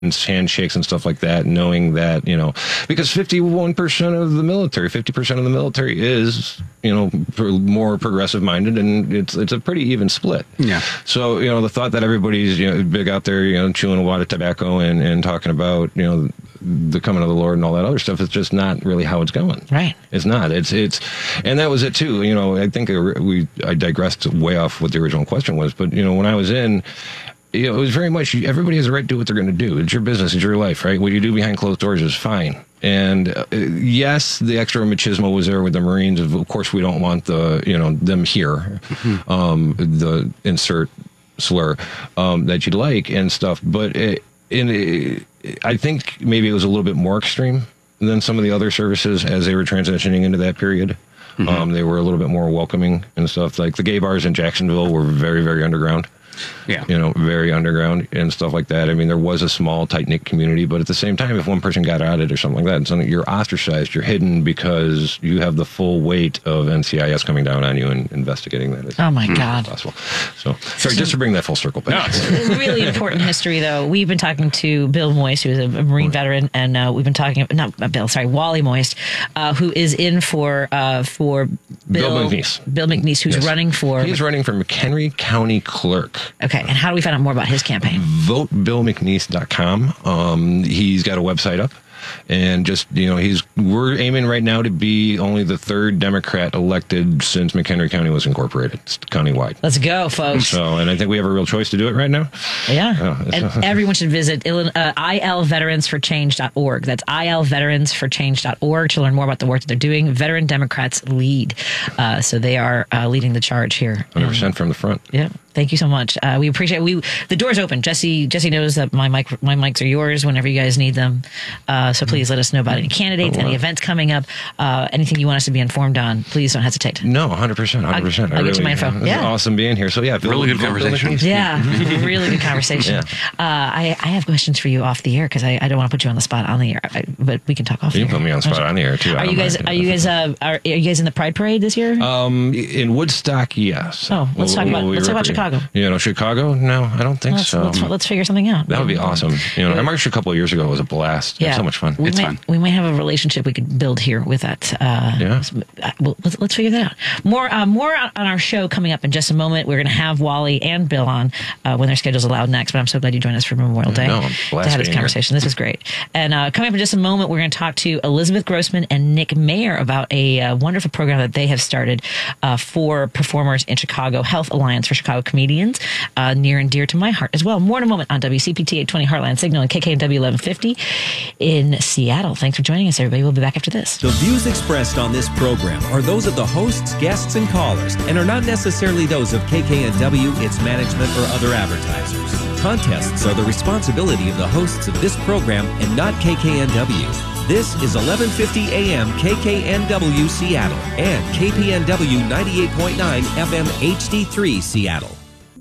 handshakes and stuff like that, knowing that, because 51% of the military, 50% of the military is, more progressive minded, and it's a pretty even split. Yeah. So, the thought that everybody's, big out there, chewing a lot of tobacco and talking about, the coming of the Lord and all that other stuff, is just not really how it's going. Right. It's not. It's, and that was it too. I think I digressed way off what the original question was, but, when I was in, it was very much, everybody has a right to do what they're going to do. It's your business. It's your life, right? What you do behind closed doors is fine. And yes, the extra machismo was there with the Marines. Of course, we don't want them here, the insert slur that you'd like and stuff. But I think maybe it was a little bit more extreme than some of the other services as they were transitioning into that period. They were a little bit more welcoming and stuff. Like the gay bars in Jacksonville were very, very underground. Yeah. Very underground and stuff like that. I mean, there was a small, tight-knit community, but at the same time, if one person got outed or something like that, you're ostracized, you're hidden because you have the full weight of NCIS coming down on you and investigating that. Oh, my God. Possible. So, sorry, just to bring that full circle back. No, really important history, though. We've been talking to Bill Moist, who is a Marine veteran, and we've been talking, Wally Moist, who is in for Bill McNeese. Bill McNeese, who's running for... He's running for McHenry County Clerk. Okay, and how do we find out more about his campaign? VoteBillMcNeese.com. He's got a website up. And just, we're aiming right now to be only the third Democrat elected since McHenry County was incorporated. It's countywide. Let's go, folks. So, and I think we have a real choice to do it right now. Yeah. And everyone should visit ilveteransforchange.org. That's ilveteransforchange.org to learn more about the work that they're doing. Veteran Democrats lead. So they are leading the charge here. 100% from the front. Yeah. Thank you so much. We appreciate the door's open. Jesse knows that my mics are yours whenever you guys need them. So please let us know about any candidates, any events coming up, anything you want us to be informed on. Please don't hesitate. No, 100%. I'll get you my info. Yeah. Awesome being here. So yeah, really good conversation. Yeah, really good conversation. I have questions for you off the air because I don't want to put you on the spot on the air, but we can talk off the air. You can put me on the spot on the air too. Are you guys in the Pride Parade this year? In Woodstock, yes. Oh, let's talk about Chicago. Chicago? No, I don't think so. Let's figure something out. That would be awesome. I marched a couple of years ago. It was a blast. It was so much fun. We might have a relationship we could build here with that. Let's figure that out. More on our show coming up in just a moment. We're going to have Wally and Bill on when their schedules allow next. But I'm so glad you joined us for Memorial Day to have this conversation. This was great. And coming up in just a moment, we're going to talk to Elizabeth Grossman and Nick Mayer about a wonderful program that they have started for performers in Chicago, Health Alliance for Chicago Comedians, near and dear to my heart as well. More in a moment on WCPT 820 Heartland Signal and KKNW 1150 in Seattle. Thanks for joining us, everybody. We'll be back after this. The views expressed on this program are those of the hosts, guests, and callers, and are not necessarily those of KKNW, its management, or other advertisers. Contests are the responsibility of the hosts of this program and not KKNW. This is 1150 AM KKNW Seattle and KPNW 98.9 FM HD3 Seattle.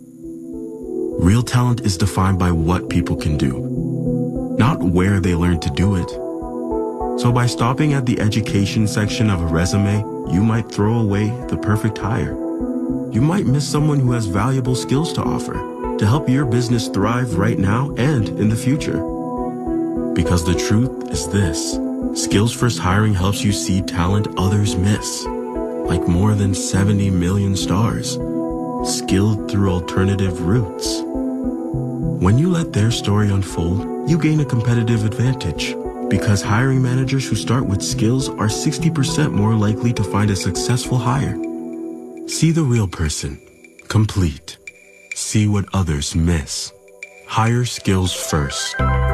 Real talent is defined by what people can do, not where they learn to do it. So by stopping at the education section of a resume, you might throw away the perfect hire. You might miss someone who has valuable skills to offer to help your business thrive right now and in the future. Because the truth is this: Skills First Hiring helps you see talent others miss, like more than 70 million stars, skilled through alternative routes. When you let their story unfold, you gain a competitive advantage, because hiring managers who start with skills are 60% more likely to find a successful hire. See the real person, complete. See what others miss. Hire skills first.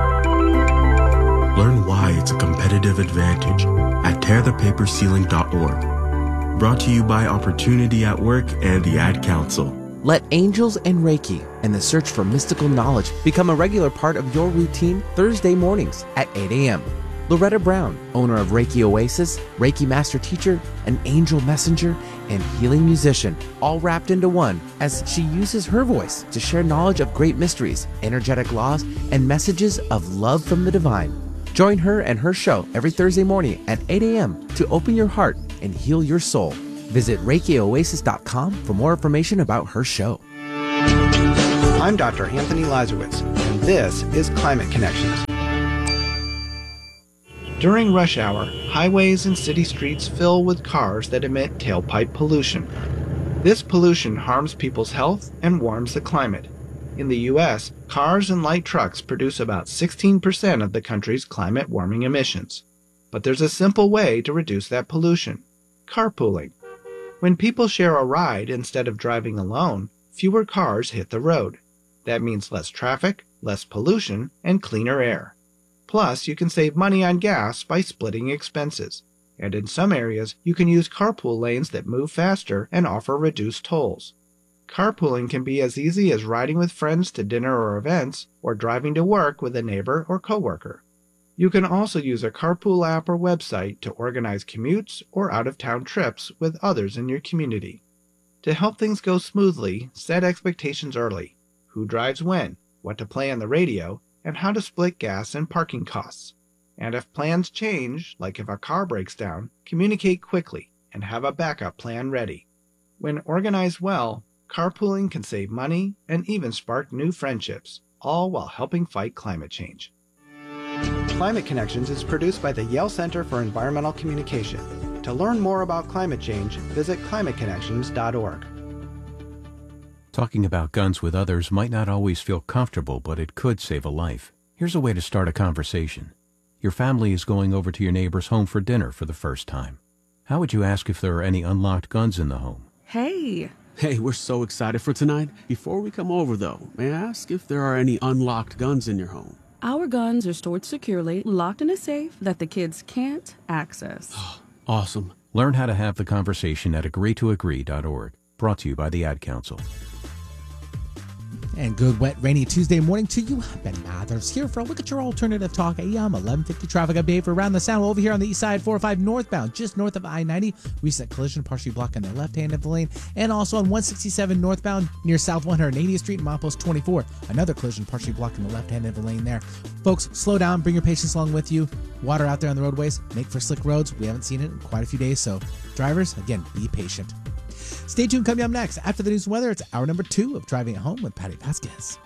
Learn why it's a competitive advantage at tearthepaperceiling.org. Brought to you by Opportunity at Work and the Ad Council. Let angels and Reiki and the search for mystical knowledge become a regular part of your routine Thursday mornings at 8 a.m. Loretta Brown, owner of Reiki Oasis, Reiki Master Teacher, an angel messenger, and healing musician, all wrapped into one, as she uses her voice to share knowledge of great mysteries, energetic laws, and messages of love from the divine. Join her and her show every Thursday morning at 8 a.m. to open your heart and heal your soul. Visit ReikiOasis.com for more information about her show. I'm Dr. Anthony Lazarowitz, and This is Climate Connections. During rush hour, highways and city streets fill with cars that emit tailpipe pollution. This pollution harms people's health and warms the climate. In the U.S., cars and light trucks produce about 16% of the country's climate warming emissions. But there's a simple way to reduce that pollution: carpooling. When people share a ride instead of driving alone, fewer cars hit the road. That means less traffic, less pollution, and cleaner air. Plus, you can save money on gas by splitting expenses. And in some areas, you can use carpool lanes that move faster and offer reduced tolls. Carpooling can be as easy as riding with friends to dinner or events, or driving to work with a neighbor or coworker. You can also use a carpool app or website to organize commutes or out-of-town trips with others in your community. To help things go smoothly, set expectations early: who drives when, what to play on the radio, and how to split gas and parking costs. And if plans change, like if a car breaks down, communicate quickly and have a backup plan ready. When organized well, carpooling can save money and even spark new friendships, all while helping fight climate change. Climate Connections is produced by the Yale Center for Environmental Communication. To learn more about climate change, visit climateconnections.org. Talking about guns with others might not always feel comfortable, but it could save a life. Here's a way to start a conversation. Your family is going over to your neighbor's home for dinner for the first time. How would you ask if there are any unlocked guns in the home? Hey, we're so excited for tonight. Before we come over, though, may I ask if there are any unlocked guns in your home? our guns are stored securely, locked in a safe that the kids can't access. Awesome. Learn how to have the conversation at agreetoagree.org. Brought to you by the Ad Council. And good, wet, rainy Tuesday morning to you. Ben Mathers here for a look at your alternative talk AM 1150 traffic update for around the sound. Over here on the east side, 405 northbound, just north of I-90. Recent collision partially blocking the left hand of the lane. And also on 167 northbound near South 180th Street and Milepost 24. Another collision partially blocking the left hand of the lane there. Folks, slow down. Bring your patience along with you. Water out there on the roadways. Make for slick roads. We haven't seen it in quite a few days. So drivers, again, be patient. Stay tuned. Coming up next, after the news and weather, it's hour number 2 of Driving at Home with Patty Vasquez.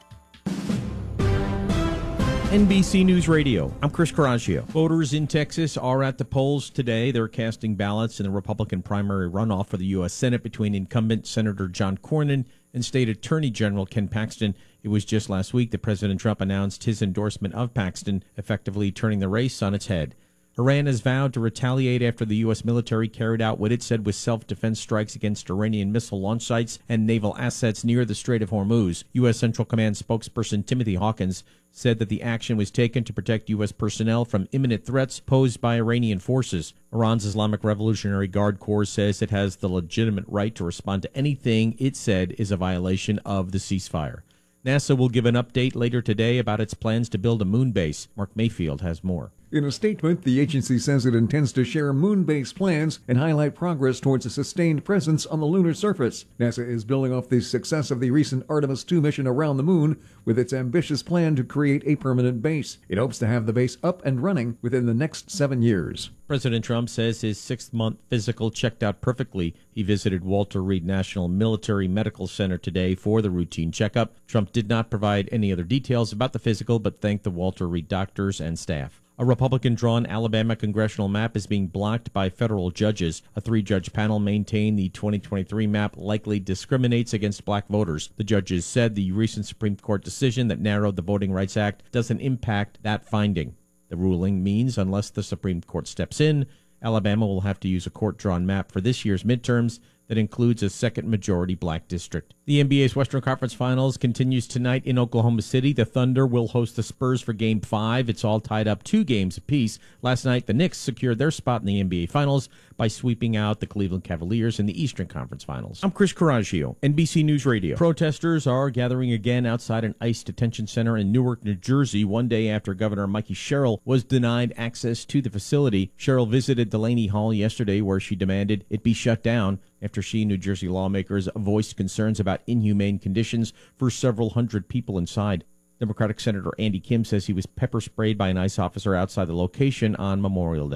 NBC News Radio. I'm Chris Coraggio. Voters in Texas are at the polls today. They're casting ballots in the Republican primary runoff for the U.S. Senate between incumbent Senator John Cornyn and State Attorney General Ken Paxton. It was just last week that President Trump announced his endorsement of Paxton, effectively turning the race on its head. Iran has vowed to retaliate after the U.S. military carried out what it said was self-defense strikes against Iranian missile launch sites and naval assets near the Strait of Hormuz. U.S. Central Command spokesperson Timothy Hawkins said that the action was taken to protect U.S. personnel from imminent threats posed by Iranian forces. Iran's Islamic Revolutionary Guard Corps says it has the legitimate right to respond to anything it said is a violation of the ceasefire. NASA will give an update later today about its plans to build a moon base. Mark Mayfield has more. In a statement, the agency says it intends to share moon-based plans and highlight progress towards a sustained presence on the lunar surface. NASA is building off the success of the recent Artemis II mission around the moon with its ambitious plan to create a permanent base. It hopes to have the base up and running within the next 7 years. President Trump says his 6-month physical checked out perfectly. He visited Walter Reed National Military Medical Center today for the routine checkup. Trump did not provide any other details about the physical, but thanked the Walter Reed doctors and staff. A Republican-drawn Alabama congressional map is being blocked by federal judges. A 3-judge panel maintained the 2023 map likely discriminates against black voters. The judges said the recent Supreme Court decision that narrowed the Voting Rights Act doesn't impact that finding. The ruling means unless the Supreme Court steps in, Alabama will have to use a court-drawn map for this year's midterms that includes a second-majority black district. The NBA's Western Conference Finals continues tonight in Oklahoma City. The Thunder will host the Spurs for Game 5. It's all tied up 2 games apiece. Last night, the Knicks secured their spot in the NBA Finals by sweeping out the Cleveland Cavaliers in the Eastern Conference Finals. I'm Chris Coraggio, NBC News Radio. Protesters are gathering again outside an ICE detention center in Newark, New Jersey, one day after Governor Mikey Sherrill was denied access to the facility. Sherrill visited Delaney Hall yesterday, where she demanded it be shut down after she and New Jersey lawmakers voiced concerns about inhumane conditions for several hundred people inside. Democratic Senator Andy Kim says he was pepper sprayed by an ICE officer outside the location on Memorial Day.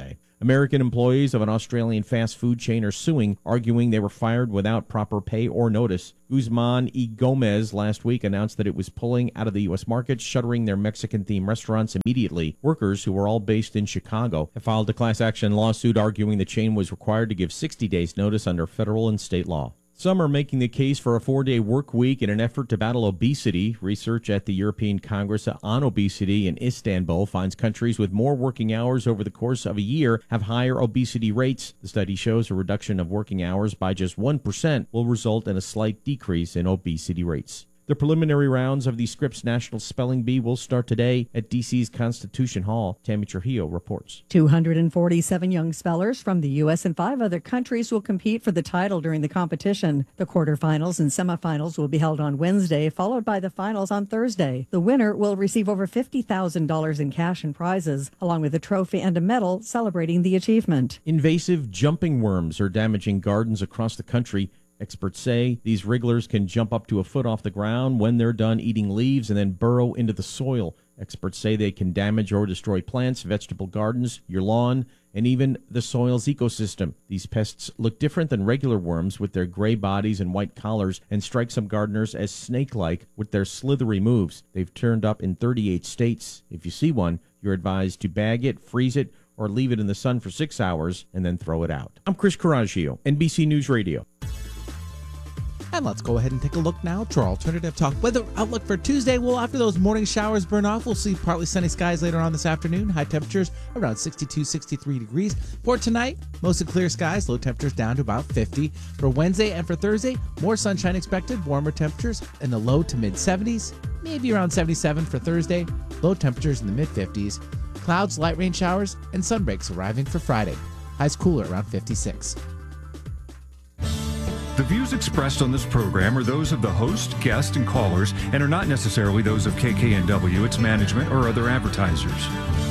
American employees of an Australian fast food chain are suing, arguing they were fired without proper pay or notice. Guzman y Gomez last week announced that it was pulling out of the U.S. market, shuttering their Mexican-themed restaurants immediately. Workers, who were all based in Chicago, have filed a class action lawsuit arguing the chain was required to give 60 days notice under federal and state law. Some are making the case for a 4-day work week in an effort to battle obesity. Research at the European Congress on Obesity in Istanbul finds countries with more working hours over the course of a year have higher obesity rates. The study shows a reduction of working hours by just 1% will result in a slight decrease in obesity rates. The preliminary rounds of the Scripps National Spelling Bee will start today at D.C.'s Constitution Hall. Tammy Trujillo reports. 247 young spellers from the U.S. and 5 other countries will compete for the title during the competition. The quarterfinals and semifinals will be held on Wednesday, followed by the finals on Thursday. The winner will receive over $50,000 in cash and prizes, along with a trophy and a medal celebrating the achievement. Invasive jumping worms are damaging gardens across the country. Experts say these wrigglers can jump up to a foot off the ground when they're done eating leaves and then burrow into the soil. Experts say they can damage or destroy plants, vegetable gardens, your lawn, and even the soil's ecosystem. These pests look different than regular worms with their gray bodies and white collars and strike some gardeners as snake-like with their slithery moves. They've turned up in 38 states. If you see one, you're advised to bag it, freeze it, or leave it in the sun for 6 hours and then throw it out. I'm Chris Coraggio, NBC News Radio. And let's go ahead and take a look now to our Alternative Talk weather outlook for Tuesday. Well, after those morning showers burn off, we'll see partly sunny skies later on this afternoon. High temperatures around 62, 63 degrees. For tonight, mostly clear skies, low temperatures down to about 50. For Wednesday and for Thursday, more sunshine expected, warmer temperatures in the low to mid 70s, maybe around 77 for Thursday, low temperatures in the mid 50s. Clouds, light rain showers, and sun breaks arriving for Friday. Highs cooler around 56. The views expressed on this program are those of the host, guests, and callers and are not necessarily those of KKNW, its management, or other advertisers.